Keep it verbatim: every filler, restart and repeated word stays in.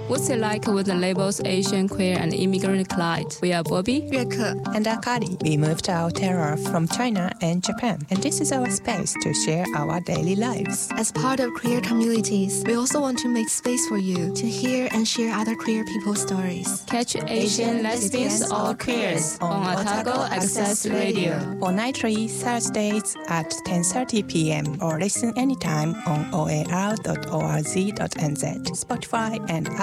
What's it like with the labels Asian, queer, and immigrant collide? We are Bobby, 月可 and Akari. We moved our terror from China and Japan, and this is our space to share our daily lives. As part of queer communities, we also want to make space for you to hear and share other queer people's stories. Catch Asian, lesbians, or queers on Otago Access Radio. Fortnightly Thursdays at ten thirty p.m. or listen anytime on o a r dot org dot n z, Spotify and